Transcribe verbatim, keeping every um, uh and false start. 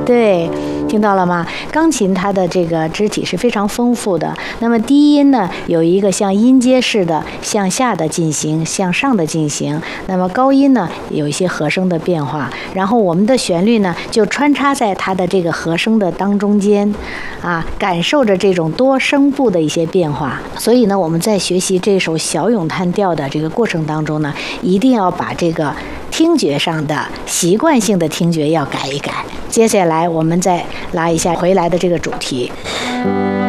对，听到了吗？钢琴它的这个肢体是非常丰富的。那么低音呢，有一个像音阶式的向下的进行，向上的进行。那么高音呢，有一些和声的变化。然后我们的旋律呢，就穿插在它的这个和声的当中间，啊，感受着这种多声部的一些变化。所以呢，我们在学习这首小咏叹调的这个过程当中呢，一定要把这个听觉上的习惯性的听觉要改一改。接下来我们再拉一下回来的这个主题。